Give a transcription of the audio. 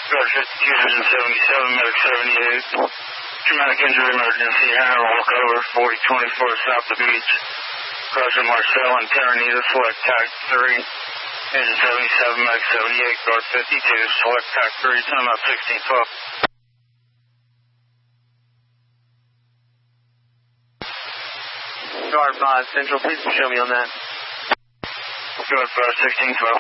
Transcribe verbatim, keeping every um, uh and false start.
Guard fifty-two, Division seventy-seven, Medic seventy-eight. Traumatic injury emergency, Hannah, walk over, forty twenty-four, south the beach. Crossing Marcel and Terranita, select tac three. Division seventy-seven, Medic seventy-eight, Guard fifty-two, select tac three, time out sixteen twelve. Guard five, Central, please show me on that. Guard five, sixteen twelve.